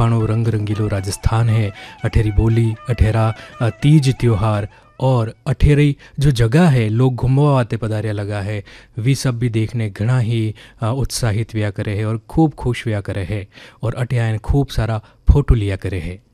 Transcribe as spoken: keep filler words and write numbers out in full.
अपाणो रंग रंगीलो राजस्थान है। अठेरी बोली, अठेरा तीज त्योहार और अठेरी जो जगह है लोग घूमवा वाते पधारिया लगा है, वी सब भी देखने घना ही उत्साहित व्या करे है और खूब खुश व्या करे है और अटे आयन खूब सारा फोटो लिया करे है।